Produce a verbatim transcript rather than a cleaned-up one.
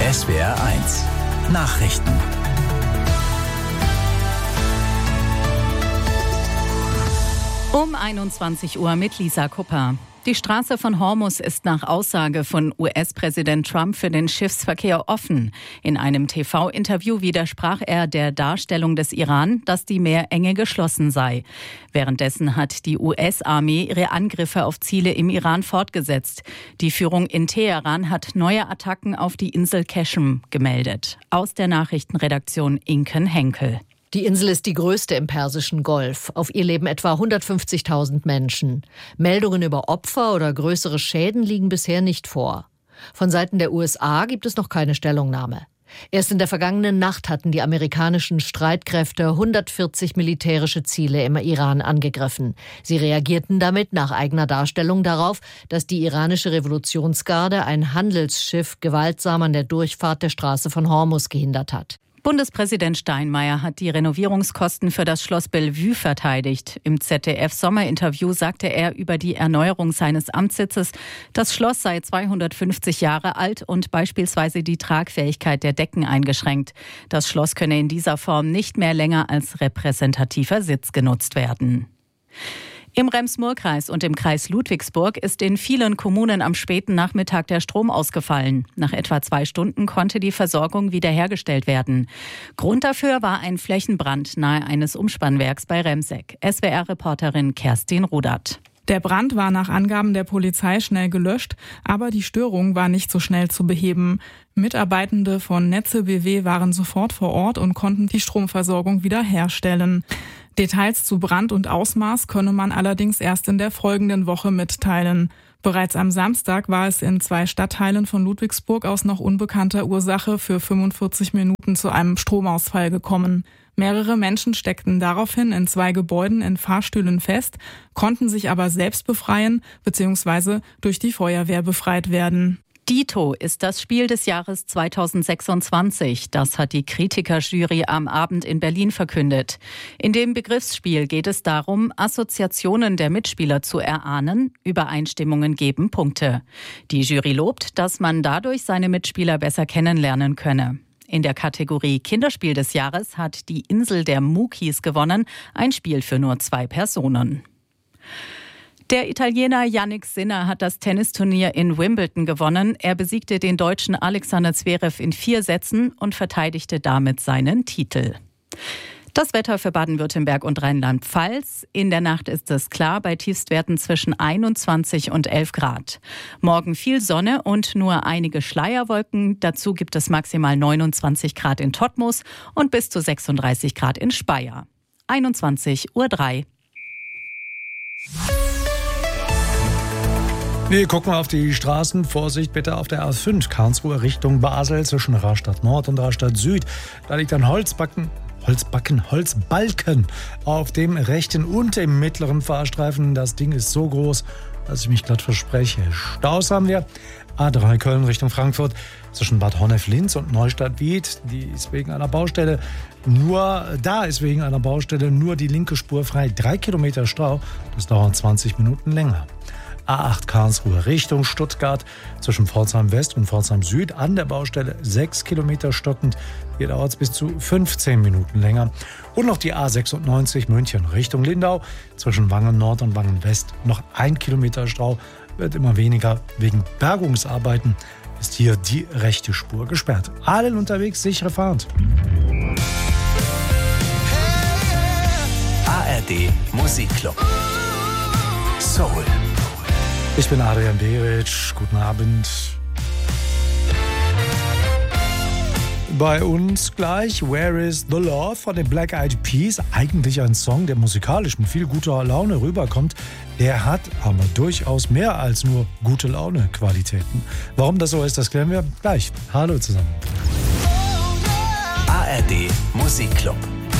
S W R eins Nachrichten. Um einundzwanzig Uhr mit Lisa Kupper. Die Straße von Hormuz ist nach Aussage von U S-Präsident Trump für den Schiffsverkehr offen. In einem T V-Interview widersprach er der Darstellung des Iran, dass die Meerenge geschlossen sei. Währenddessen hat die U S-Armee ihre Angriffe auf Ziele im Iran fortgesetzt. Die Führung in Teheran hat neue Attacken auf die Insel Qeshm gemeldet. Aus der Nachrichtenredaktion Inken Henkel. Die Insel ist die größte im Persischen Golf. Auf ihr leben etwa hundertfünfzigtausend Menschen. Meldungen über Opfer oder größere Schäden liegen bisher nicht vor. Von Seiten der U S A gibt es noch keine Stellungnahme. Erst in der vergangenen Nacht hatten die amerikanischen Streitkräfte hundertvierzig militärische Ziele im Iran angegriffen. Sie reagierten damit nach eigener Darstellung darauf, dass die iranische Revolutionsgarde ein Handelsschiff gewaltsam an der Durchfahrt der Straße von Hormuz gehindert hat. Bundespräsident Steinmeier hat die Renovierungskosten für das Schloss Bellevue verteidigt. Im Z D F-Sommerinterview sagte er über die Erneuerung seines Amtssitzes, das Schloss sei zweihundertfünfzig Jahre alt und beispielsweise die Tragfähigkeit der Decken eingeschränkt. Das Schloss könne in dieser Form nicht mehr länger als repräsentativer Sitz genutzt werden. Im Rems-Murr-Kreis und im Kreis Ludwigsburg ist in vielen Kommunen am späten Nachmittag der Strom ausgefallen. Nach etwa zwei Stunden konnte die Versorgung wiederhergestellt werden. Grund dafür war ein Flächenbrand nahe eines Umspannwerks bei Remseck. S W R-Reporterin Kerstin Rudert. Der Brand war nach Angaben der Polizei schnell gelöscht, aber die Störung war nicht so schnell zu beheben. Mitarbeitende von Netze B W waren sofort vor Ort und konnten die Stromversorgung wiederherstellen. Details zu Brand und Ausmaß könne man allerdings erst in der folgenden Woche mitteilen. Bereits am Samstag war es in zwei Stadtteilen von Ludwigsburg aus noch unbekannter Ursache für fünfundvierzig Minuten zu einem Stromausfall gekommen. Mehrere Menschen steckten daraufhin in zwei Gebäuden in Fahrstühlen fest, konnten sich aber selbst befreien bzw. durch die Feuerwehr befreit werden. Dito ist das Spiel des Jahres zweitausendsechsundzwanzig. Das hat die Kritikerjury am Abend in Berlin verkündet. In dem Begriffsspiel geht es darum, Assoziationen der Mitspieler zu erahnen. Übereinstimmungen geben Punkte. Die Jury lobt, dass man dadurch seine Mitspieler besser kennenlernen könne. In der Kategorie Kinderspiel des Jahres hat die Insel der Mukis gewonnen, ein Spiel für nur zwei Personen. Der Italiener Jannik Sinner hat das Tennisturnier in Wimbledon gewonnen. Er besiegte den Deutschen Alexander Zverev in vier Sätzen und verteidigte damit seinen Titel. Das Wetter für Baden-Württemberg und Rheinland-Pfalz. In der Nacht ist es klar bei Tiefstwerten zwischen einundzwanzig und elf Grad. Morgen viel Sonne und nur einige Schleierwolken. Dazu gibt es maximal neunundzwanzig Grad in Todtmoos und bis zu sechsunddreißig Grad in Speyer. einundzwanzig Uhr drei. Wir gucken auf die Straßen. Vorsicht bitte auf der A fünf, Karlsruhe Richtung Basel zwischen Rastatt Nord und Rastatt Süd. Da liegt ein Holzbacken, Holzbacken, Holzbalken auf dem rechten und im mittleren Fahrstreifen. Das Ding ist so groß, dass ich mich glatt verspreche. Staus haben wir. A drei Köln Richtung Frankfurt zwischen Bad Honnef-Linz und Neustadt-Wied. Die ist wegen einer Baustelle nur, da ist wegen einer Baustelle nur die linke Spur frei. Drei Kilometer Stau, das dauert zwanzig Minuten länger. A acht Karlsruhe Richtung Stuttgart zwischen Pforzheim West und Pforzheim Süd an der Baustelle sechs Kilometer stockend. Hier dauert es bis zu fünfzehn Minuten länger. Und noch die A sechsundneunzig München Richtung Lindau zwischen Wangen Nord und Wangen West. Noch ein Kilometer Stau, wird immer weniger. Wegen Bergungsarbeiten ist hier die rechte Spur gesperrt. Allen unterwegs sichere Fahrt. A R D Musikclub. Soul. Ich bin Adrian Beric, guten Abend. Bei uns gleich Where is the Love von den Black Eyed Peas. Eigentlich ein Song, der musikalisch mit viel guter Laune rüberkommt. Der hat aber durchaus mehr als nur gute Laune-Qualitäten. Warum das so ist, das klären wir gleich. Hallo zusammen. A R D Musikclub.